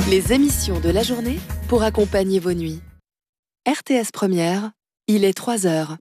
Les émissions de la journée pour accompagner vos nuits. RTS Première, il est 3h.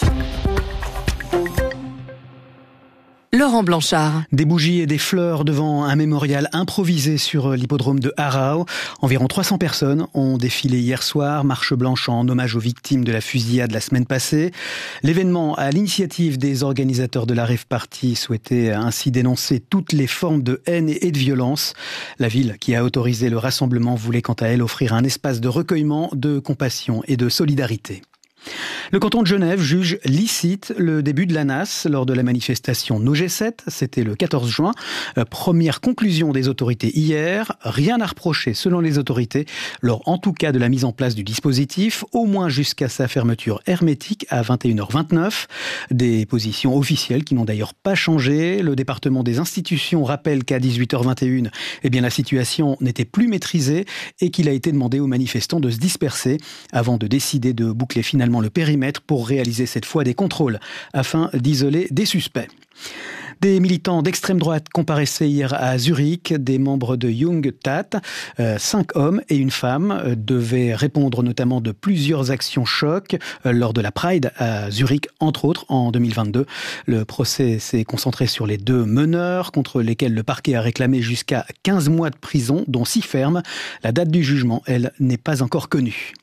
Laurent Blanchard. Des bougies et des fleurs devant un mémorial improvisé sur l'hippodrome de Aarau. Environ 300 personnes ont défilé hier soir, marche blanche en hommage aux victimes de la fusillade la semaine passée. L'événement, à l'initiative des organisateurs de la Rave Party, souhaitait ainsi dénoncer toutes les formes de haine et de violence. La ville, qui a autorisé le rassemblement, voulait quant à elle offrir un espace de recueillement, de compassion et de solidarité. Le canton de Genève juge licite le début de l'ANAS lors de la manifestation No G7, c'était le 14 juin. Première conclusion des autorités hier, rien à reprocher selon les autorités lors en tout cas de la mise en place du dispositif, au moins jusqu'à sa fermeture hermétique à 21h29. Des positions officielles qui n'ont d'ailleurs pas changé. Le département des institutions rappelle qu'à 18h21, la situation n'était plus maîtrisée et qu'il a été demandé aux manifestants de se disperser avant de décider de boucler finalement le périmètre pour réaliser cette fois des contrôles afin d'isoler des suspects. Des militants d'extrême droite comparaissaient hier à Zurich. Des membres de Jung Tat, 5 hommes et une femme, devaient répondre notamment de plusieurs actions chocs lors de la Pride à Zurich, entre autres, en 2022. Le procès s'est concentré sur les 2 meneurs, contre lesquels le parquet a réclamé jusqu'à 15 mois de prison, dont 6 fermes. La date du jugement, elle, n'est pas encore connue.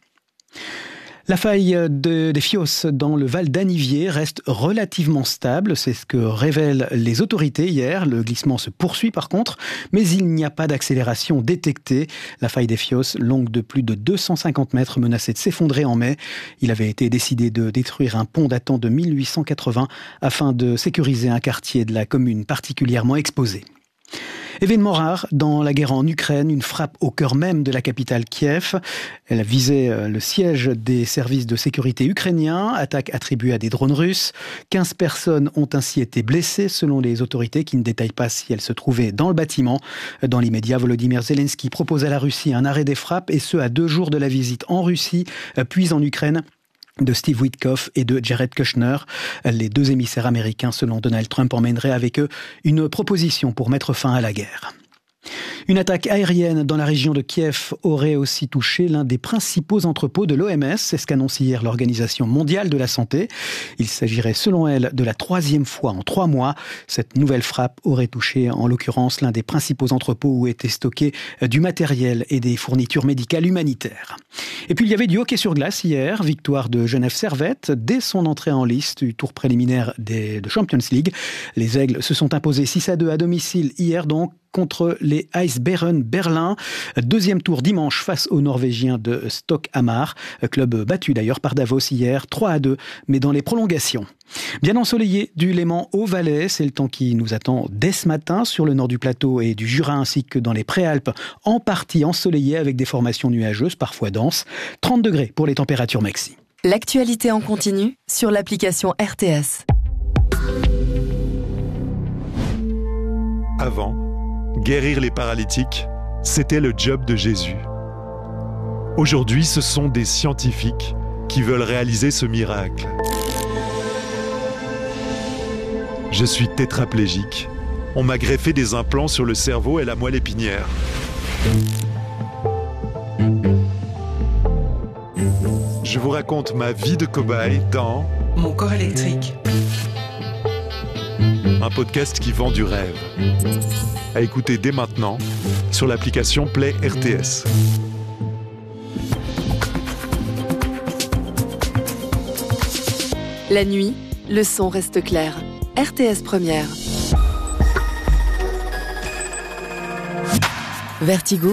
La faille des Fios dans le Val d'Anniviers reste relativement stable, c'est ce que révèlent les autorités hier. Le glissement se poursuit par contre, mais il n'y a pas d'accélération détectée. La faille des Fios, longue de plus de 250 mètres, menaçait de s'effondrer en mai. Il avait été décidé de détruire un pont datant de 1880 afin de sécuriser un quartier de la commune particulièrement exposé. Événement rare dans la guerre en Ukraine, une frappe au cœur même de la capitale Kiev. Elle visait le siège des services de sécurité ukrainiens, attaque attribuée à des drones russes. 15 personnes ont ainsi été blessées selon les autorités qui ne détaillent pas si elles se trouvaient dans le bâtiment. Dans l'immédiat, Volodymyr Zelensky propose à la Russie un arrêt des frappes et ce à 2 jours de la visite en Russie puis en Ukraine de Steve Witkoff et de Jared Kushner. Les 2 émissaires américains, selon Donald Trump, emmèneraient avec eux une proposition pour mettre fin à la guerre. Une attaque aérienne dans la région de Kiev aurait aussi touché l'un des principaux entrepôts de l'OMS, c'est ce qu'annonce hier l'Organisation mondiale de la santé. Il s'agirait selon elle de la 3e fois en 3 mois. Cette nouvelle frappe aurait touché en l'occurrence l'un des principaux entrepôts où étaient stockés du matériel et des fournitures médicales humanitaires. Et puis il y avait du hockey sur glace hier, victoire de Genève Servette dès son entrée en liste du tour préliminaire de Champions League. Les Aigles se sont imposés 6-2 à domicile hier donc contre les Eisbären Berlin. 2e tour dimanche face aux Norvégiens de Stoke Hamar. Club battu d'ailleurs par Davos hier, 3-2, mais dans les prolongations. Bien ensoleillé du Léman au Valais, c'est le temps qui nous attend dès ce matin sur le nord du plateau et du Jura ainsi que dans les Préalpes, en partie ensoleillé avec des formations nuageuses, parfois denses. 30 degrés pour les températures maxi. L'actualité en continu sur l'application RTS. Avant, guérir les paralytiques, c'était le job de Jésus. Aujourd'hui, ce sont des scientifiques qui veulent réaliser ce miracle. Je suis tétraplégique. On m'a greffé des implants sur le cerveau et la moelle épinière. Je vous raconte ma vie de cobaye dans Mon corps électrique. Un podcast qui vend du rêve. À écouter dès maintenant sur l'application Play RTS. La nuit, le son reste clair. RTS Première. Vertigo.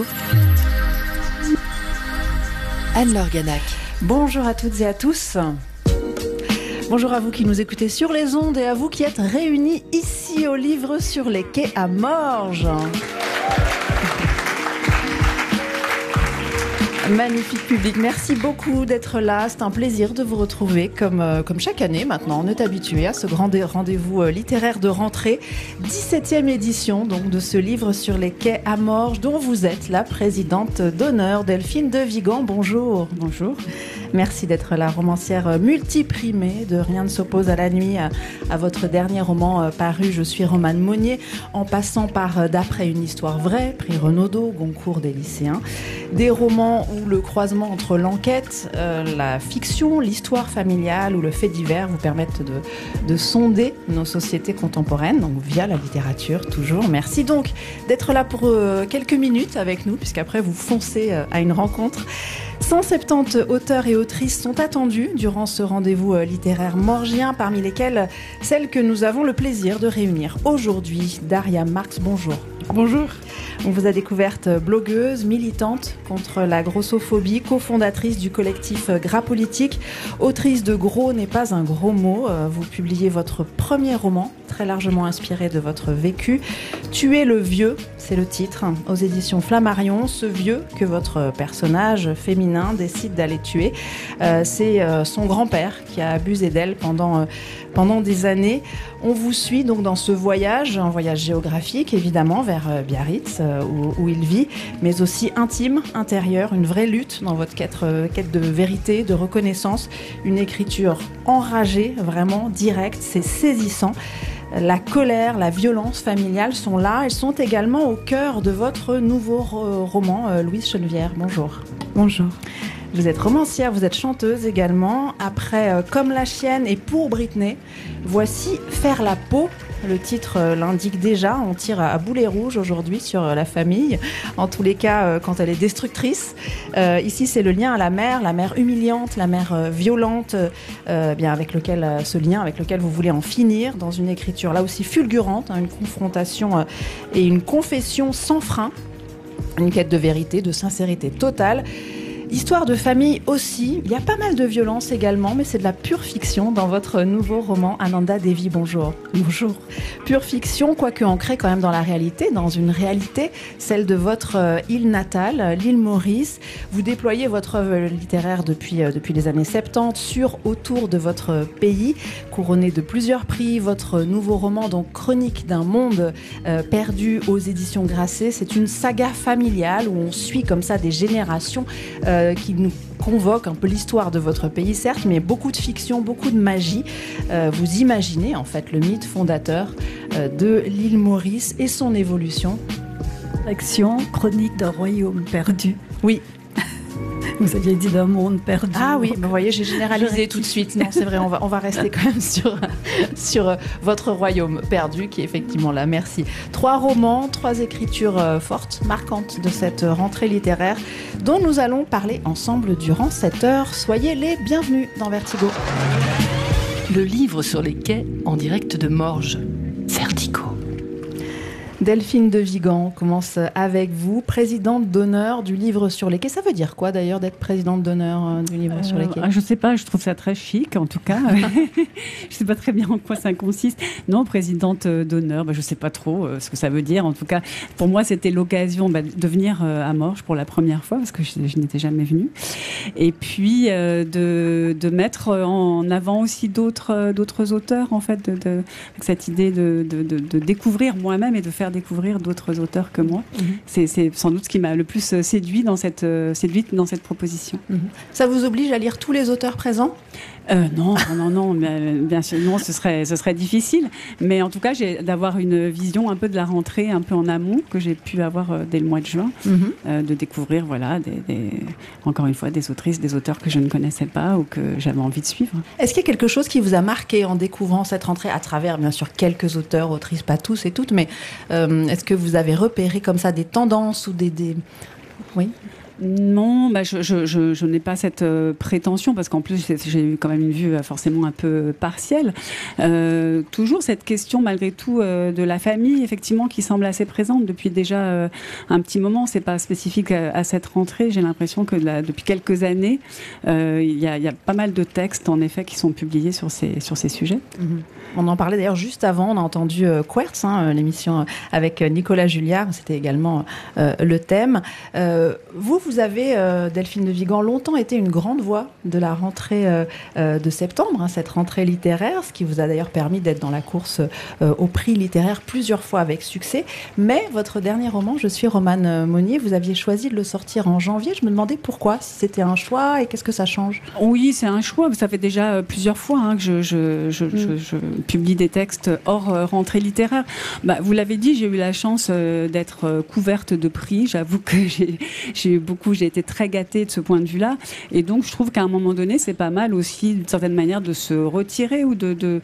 Anne-Laure Ganac. Bonjour à toutes et à tous. Bonjour à vous qui nous écoutez sur les ondes et à vous qui êtes réunis ici au Livre sur les quais à Morges. Magnifique public, merci beaucoup d'être là, c'est un plaisir de vous retrouver comme chaque année maintenant, on est habitué à ce grand rendez-vous littéraire de rentrée, 17e édition donc de ce livre sur les quais à Morges dont vous êtes la présidente d'honneur, Delphine de Vigan, bonjour. Bonjour. Merci d'être la romancière multiprimée de Rien ne s'oppose à la nuit, à votre dernier roman paru Je suis Romane Monnier, en passant par D'après une histoire vraie, prix Renaudot, Goncourt des lycéens, des romans où le croisement entre l'enquête, la fiction, l'histoire familiale ou le fait divers vous permettent de sonder nos sociétés contemporaines, donc via la littérature toujours. Merci donc d'être là pour quelques minutes avec nous, puisqu'après vous foncez à une rencontre. 170 auteurs et autrices sont attendus durant ce rendez-vous littéraire morgien, parmi lesquels celles que nous avons le plaisir de réunir aujourd'hui. Daria Marx, bonjour. Bonjour. On vous a découverte blogueuse, militante contre la grossophobie, cofondatrice du collectif Gras Politique, autrice de Gros n'est pas un gros mot. Vous publiez votre premier roman, très largement inspiré de votre vécu. Tuer le vieux, c'est le titre, aux éditions Flammarion. Ce vieux que votre personnage féminin décide d'aller tuer, c'est son grand-père qui a abusé d'elle pendant des années. On vous suit donc dans ce voyage, un voyage géographique évidemment vers Biarritz où il vit, mais aussi intime, intérieur, une vraie lutte dans votre quête de vérité, de reconnaissance, une écriture enragée, vraiment directe, c'est saisissant. La colère, la violence familiale sont là, elles sont également au cœur de votre nouveau roman, Louise Chenevière. Bonjour. Bonjour. Vous êtes romancière, vous êtes chanteuse également. Après Comme la chienne et Pour Britney, voici Faire la peau. Le titre l'indique déjà, on tire à boulet rouge aujourd'hui sur la famille, en tous les cas quand elle est destructrice. Ici c'est le lien à la mère humiliante, la mère violente, bien avec ce lien avec lequel vous voulez en finir dans une écriture là aussi fulgurante, une confrontation et une confession sans frein, une quête de vérité, de sincérité totale. Histoire de famille aussi, il y a pas mal de violence également, mais c'est de la pure fiction dans votre nouveau roman Ananda Devi, bonjour. Bonjour. Pure fiction, quoique ancrée quand même dans la réalité, dans une réalité, celle de votre île natale, l'île Maurice. Vous déployez votre œuvre littéraire depuis les années 70 autour de votre pays, couronné de plusieurs prix. Votre nouveau roman, donc Chronique d'un monde perdu aux éditions Grasset, c'est une saga familiale où on suit comme ça des générations qui nous convoque un peu l'histoire de votre pays, certes, mais beaucoup de fiction, beaucoup de magie. Vous imaginez en fait le mythe fondateur de l'île Maurice et son évolution. Action, chronique d'un royaume perdu. Oui. Vous aviez dit d'un monde perdu. Ah oui, vous voyez, j'ai généralisé tout de suite. Non, c'est vrai, on va rester quand même sur votre royaume perdu, qui est effectivement là. Merci. 3 romans, 3 écritures fortes, marquantes de cette rentrée littéraire, dont nous allons parler ensemble durant cette heure. Soyez les bienvenus dans Vertigo. Le livre sur les quais en direct de Morges. Vertigo. Delphine de Vigan, on commence avec vous, présidente d'honneur du livre sur les quais. Ça veut dire quoi d'ailleurs d'être présidente d'honneur du livre sur les quais ? Je ne sais pas, je trouve ça très chic en tout cas. Je ne sais pas très bien en quoi ça consiste. Non, présidente d'honneur, je ne sais pas trop ce que ça veut dire. En tout cas, pour moi, c'était l'occasion de venir à Morges pour la première fois parce que je n'étais jamais venue. Et puis de mettre en avant aussi d'autres auteurs, en fait, avec cette idée de découvrir moi-même et de faire découvrir d'autres auteurs que moi. C'est sans doute ce qui m'a le plus séduite dans cette proposition. Ça vous oblige à lire tous les auteurs présents ? Non, bien sûr, non, ce serait difficile. Mais en tout cas, j'ai d'avoir une vision un peu de la rentrée, un peu en amont, que j'ai pu avoir dès le mois de juin, de découvrir, voilà, encore une fois, des autrices, des auteurs que je ne connaissais pas ou que j'avais envie de suivre. Est-ce qu'il y a quelque chose qui vous a marqué en découvrant cette rentrée, à travers, bien sûr, quelques auteurs, autrices, pas tous et toutes, mais est-ce que vous avez repéré comme ça des tendances ou des... Oui. Non, je n'ai pas cette prétention parce qu'en plus j'ai eu quand même une vue forcément un peu partielle. Toujours cette question malgré tout de la famille, effectivement, qui semble assez présente depuis déjà un petit moment. C'est pas spécifique à cette rentrée. J'ai l'impression que depuis quelques années, il y a pas mal de textes en effet qui sont publiés sur ces sujets. On en parlait d'ailleurs juste avant. On a entendu Quertz, l'émission avec Nicolas Julliard. C'était également le thème. Vous vous avez, Delphine de Vigan, longtemps été une grande voix de la rentrée de septembre, cette rentrée littéraire, ce qui vous a d'ailleurs permis d'être dans la course au prix littéraire plusieurs fois avec succès. Mais votre dernier roman, Je suis Romane Monnier, vous aviez choisi de le sortir en janvier. Je me demandais pourquoi, si c'était un choix et qu'est-ce que ça change ? Oui, c'est un choix. Ça fait déjà plusieurs fois que je publie des textes hors rentrée littéraire. Vous l'avez dit, j'ai eu la chance d'être couverte de prix. J'avoue que j'ai été très gâtée de ce point de vue-là. Et donc, je trouve qu'à un moment donné, c'est pas mal aussi, d'une certaine manière, de se retirer ou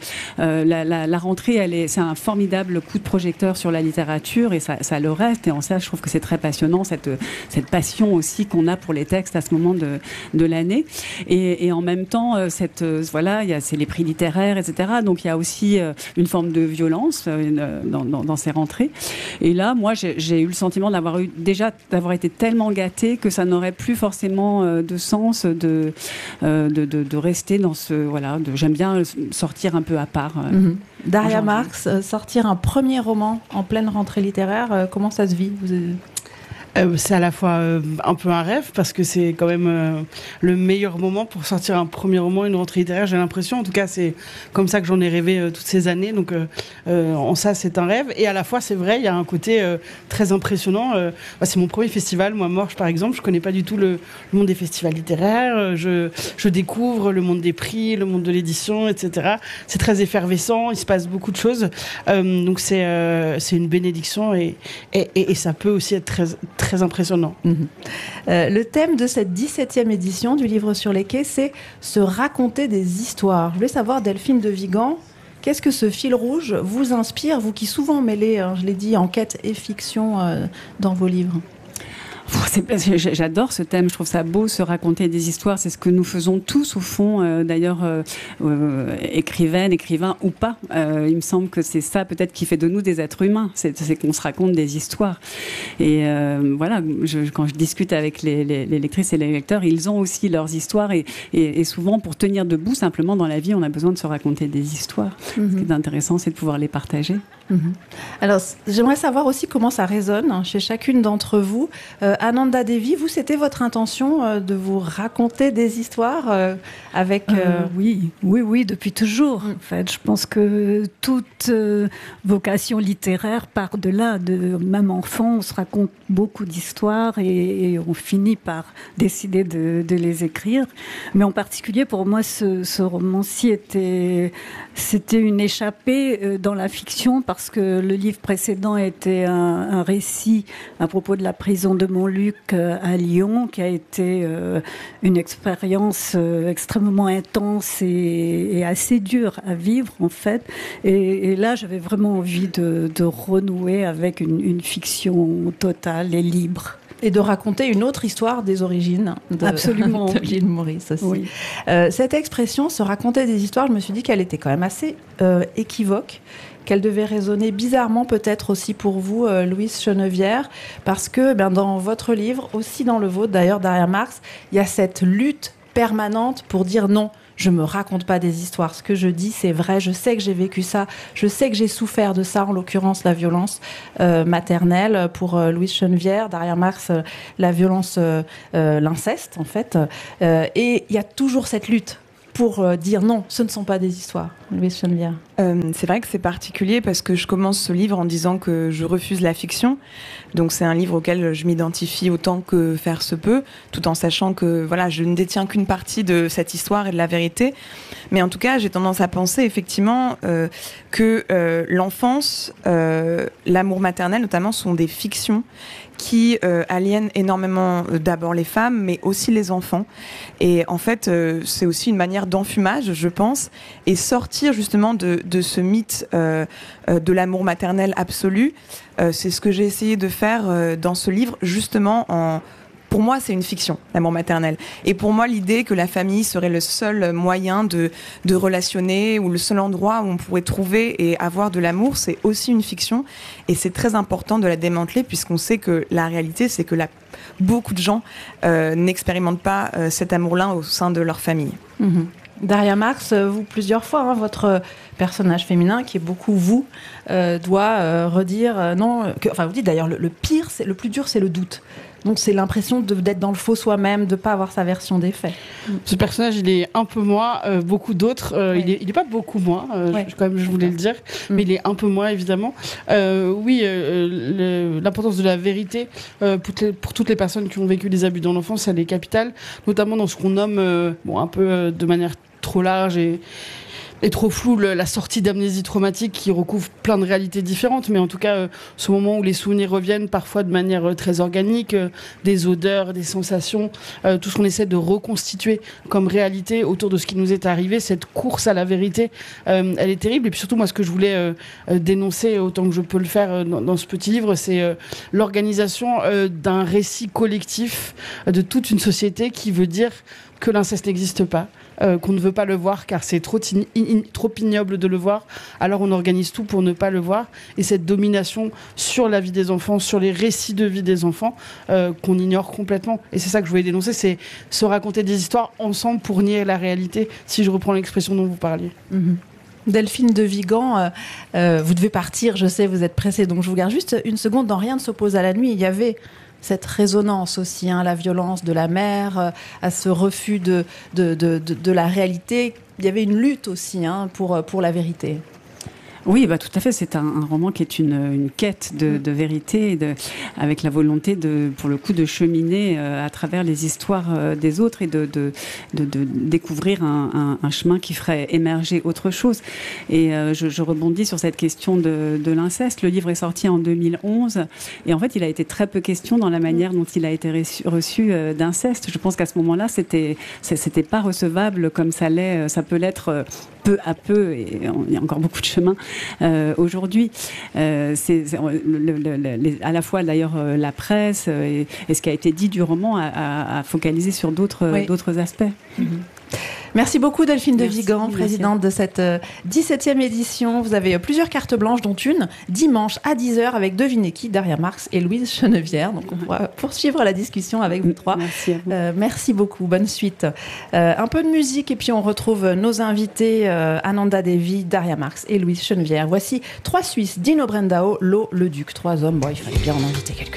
la rentrée, c'est un formidable coup de projecteur sur la littérature et ça le reste. Et en ça, je trouve que c'est très passionnant, cette passion aussi qu'on a pour les textes à ce moment de l'année. Et en même temps, c'est les prix littéraires, etc. Donc, il y a aussi une forme de violence dans ces rentrées. Et là, moi, j'ai eu le sentiment d'avoir été tellement gâtée que ça n'aurait plus forcément de sens de rester dans j'aime bien sortir un peu à part. Daria Marx, sortir un premier roman en pleine rentrée littéraire, comment ça se vit ? C'est à la fois un peu un rêve parce que c'est quand même le meilleur moment pour sortir un premier roman, une rentrée littéraire, j'ai l'impression. En tout cas, c'est comme ça que j'en ai rêvé toutes ces années. Donc, en ça, c'est un rêve. Et à la fois, c'est vrai, il y a un côté très impressionnant. C'est mon premier festival, moi, Morges, par exemple. Je connais pas du tout le monde des festivals littéraires. Je découvre le monde des prix, le monde de l'édition, etc. C'est très effervescent. Il se passe beaucoup de choses. Donc, c'est une bénédiction et ça peut aussi être très impressionnant. Le thème de cette 17e édition du Livre sur les quais, c'est se raconter des histoires. Je voulais savoir, Delphine de Vigan, qu'est-ce que ce fil rouge vous inspire, vous qui souvent mêlez, je l'ai dit, enquête et fiction dans vos livres ? J'adore ce thème, je trouve ça beau, se raconter des histoires, c'est ce que nous faisons tous au fond, d'ailleurs écrivains ou pas. Il me semble que c'est ça peut-être qui fait de nous des êtres humains, c'est qu'on se raconte des histoires. Et quand je discute avec les lectrices et les lecteurs, ils ont aussi leurs histoires et souvent pour tenir debout simplement dans la vie, on a besoin de se raconter des histoires. Ce qui est intéressant, c'est de pouvoir les partager. Alors, j'aimerais savoir aussi comment ça résonne chez chacune d'entre vous. Ananda Devi, vous, c'était votre intention de vous raconter des histoires avec... Oui, depuis toujours. En fait, je pense que toute vocation littéraire part de là. Même enfant, on se raconte beaucoup d'histoires et on finit par décider de les écrire. Mais en particulier, pour moi, ce roman-ci c'était une échappée dans la fiction parce que le livre précédent était un récit à propos de la prison de Montluc à Lyon, qui a été une expérience extrêmement intense et assez dure à vivre en fait. Et là, j'avais vraiment envie de renouer avec une fiction totale et libre. Et de raconter une autre histoire des origines Absolument. de l'île Maurice aussi. Oui. Cette expression, se raconter des histoires, je me suis dit qu'elle était quand même assez équivoque, qu'elle devait résonner bizarrement peut-être aussi pour vous, Louise Chenevière, parce que dans votre livre, aussi dans le vôtre d'ailleurs, Daria Marx, il y a cette lutte permanente pour dire non. Je me raconte pas des histoires. Ce que je dis, c'est vrai. Je sais que j'ai vécu ça. Je sais que j'ai souffert de ça, en l'occurrence la violence maternelle pour Louise Chenevière, Daria Marx, la violence, l'inceste en fait. Et il y a toujours cette lutte pour dire non, ce ne sont pas des histoires. Louise Chenevière. C'est vrai que c'est particulier parce que je commence ce livre en disant que je refuse la fiction. Donc c'est un livre auquel je m'identifie autant que faire se peut, tout en sachant que je ne détiens qu'une partie de cette histoire et de la vérité. Mais en tout cas, j'ai tendance à penser effectivement que l'enfance, l'amour maternel notamment, sont des fictions qui aliènent énormément d'abord les femmes, mais aussi les enfants. Et en fait, c'est aussi une manière d'enfumage, je pense, et sortir justement de ce mythe de l'amour maternel absolu. C'est ce que j'ai essayé de faire dans ce livre, justement pour moi, c'est une fiction, l'amour maternel. Et pour moi, l'idée que la famille serait le seul moyen de relationner ou le seul endroit où on pourrait trouver et avoir de l'amour, c'est aussi une fiction. Et c'est très important de la démanteler puisqu'on sait que la réalité, c'est que beaucoup de gens n'expérimentent pas cet amour-là au sein de leur famille. Daria Marx, vous, plusieurs fois, votre personnage féminin qui est beaucoup vous, doit redire non. Enfin, vous dites d'ailleurs le plus dur, c'est le doute. Donc c'est l'impression d'être dans le faux soi-même, de pas avoir sa version des faits. Ce personnage, il est un peu moi, beaucoup d'autres. Il est pas beaucoup moi, je voulais le dire, mais il est un peu moi évidemment. L'importance de la vérité pour toutes les personnes qui ont vécu des abus dans l'enfance, elle est capitale, notamment dans ce qu'on nomme un peu de manière trop large et trop flou, la sortie d'amnésie traumatique qui recouvre plein de réalités différentes, mais en tout cas ce moment où les souvenirs reviennent parfois de manière très organique, des odeurs, des sensations, tout ce qu'on essaie de reconstituer comme réalité autour de ce qui nous est arrivé, cette course à la vérité, elle est terrible. Et puis surtout, moi, ce que je voulais dénoncer autant que je peux le faire dans ce petit livre, c'est l'organisation d'un récit collectif de toute une société qui veut dire que l'inceste n'existe pas, qu'on ne veut pas le voir car c'est trop ignoble de le voir, alors on organise tout pour ne pas le voir. Et cette domination sur la vie des enfants, sur les récits de vie des enfants, qu'on ignore complètement. Et c'est ça que je voulais dénoncer, c'est se raconter des histoires ensemble pour nier la réalité, si je reprends l'expression dont vous parliez. Delphine de Vigan, vous devez partir, je sais, vous êtes pressée, donc je vous garde juste une seconde. Dans Rien ne s'oppose à la nuit, il y avait cette résonance aussi, la violence de la mère, à ce refus de la réalité. Il y avait une lutte aussi pour la vérité. Oui, tout à fait. C'est un roman qui est une quête de vérité, avec la volonté pour le coup, de cheminer à travers les histoires des autres et de découvrir un chemin qui ferait émerger autre chose. Et je rebondis sur cette question de l'inceste. Le livre est sorti en 2011 et en fait, il a été très peu question dans la manière dont il a été reçu d'inceste. Je pense qu'à ce moment-là, c'était pas recevable comme ça peut l'être peu à peu, et il y a encore beaucoup de chemin aujourd'hui. C'est à la fois d'ailleurs la presse et ce qui a été dit du roman a focalisé sur d'autres aspects. Merci beaucoup Delphine de Vigan, présidente de cette 17e édition. Vous avez plusieurs cartes blanches, dont une dimanche à 10h avec devinez qui, Daria Marx et Louise Chenevière. Donc on pourra poursuivre la discussion avec vous trois. Merci à vous. Merci beaucoup, bonne suite. Un peu de musique et puis on retrouve nos invités Ananda Devi, Daria Marx et Louise Chenevière. Voici trois Suisses, Dino Brendao, Lo Le Duc. Trois hommes, il fallait bien en inviter quelques-uns.